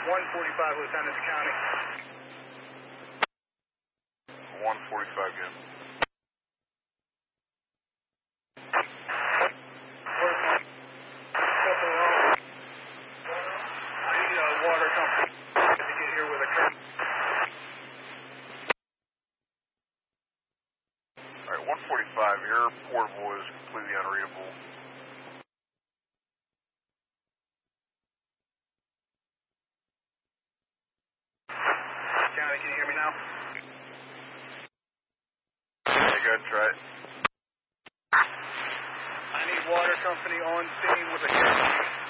145, Lieutenant to County. 145 again. Water company to get here with a truck. Alright, 145, your portable is completely unreadable. County, can you hear me now? Yeah, go ahead and try it. I need water company on scene with a truck.